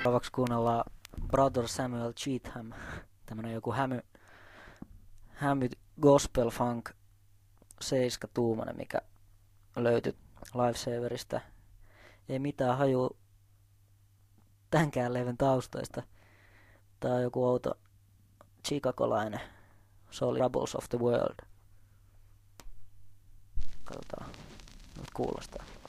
Seuraavaksi kuunnellaan Brother Samuel Cheatham. Tämmönen joku hämy gospel funk 7-tuumainen, mikä löytyi Lifesaverista. Ei mitään haju tämänkään levyn taustoista. Tää on joku outo chicagolainen. Se oli Troubles of the World. Katsotaan, miltä kuulostaa.